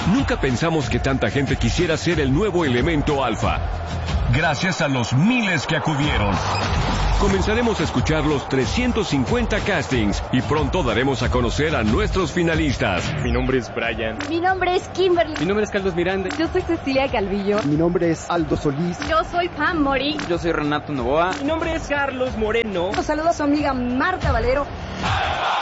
Nunca pensamos que tanta gente quisiera ser el nuevo elemento alfa. Gracias a los miles que acudieron. Comenzaremos a escuchar los 350 castings y pronto daremos a conocer a nuestros finalistas. Mi nombre es Brian. Mi nombre es Kimberly. Mi nombre es Carlos Miranda. Yo soy Cecilia Calvillo. Mi nombre es Aldo Solís. Yo soy Pam Mori. Yo soy Renato Novoa. Mi nombre es Carlos Moreno. Saludos a su amiga Marta Valero.